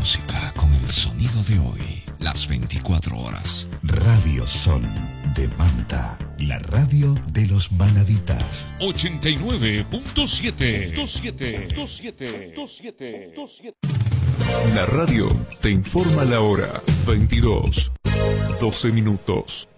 música con el sonido de hoy, las 24 horas. Radio Sol de Manta, la radio de los manavitas. 89.7. La radio te informa la hora. 22:12.